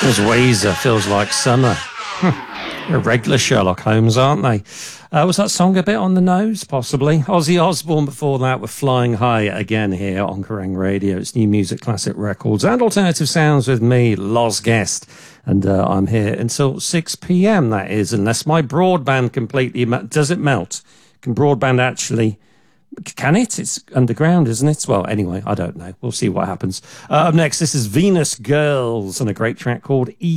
As Weezer, Feels Like Summer. They're regular Sherlock Holmes, aren't they? Was that song a bit on the nose? Possibly. Ozzy Osbourne before that with Flying High again here on Kerrang Radio. It's New Music Classic Records and Alternative Sounds with me, Loz Guest. And I'm here until 6 p.m, that is, unless my broadband completely... Does it melt? Can broadband actually... Can it? It's underground, isn't it? Well, anyway, I don't know. We'll see what happens. Up next, this is Venus Girls and a great track called E.